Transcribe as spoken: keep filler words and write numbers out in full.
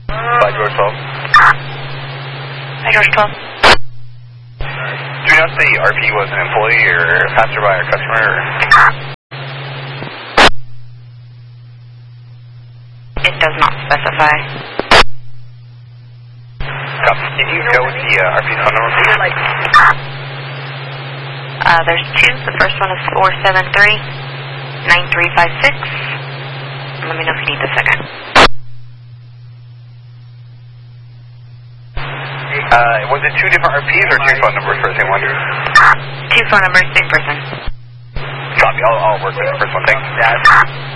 By George twelve. By George twelve. Do you know if the R P was an employee or a passerby or customer? Or? It does not specify. Copy. Can you go with the uh, R P phone number, please? Uh, there's two. The first one is four seven three, nine three five six. Let me know if you need the second. Uh, was it two different R Ps or two phone numbers for the same one? Two phone numbers, same person. Copy. I'll, I'll work with the first one. Thanks.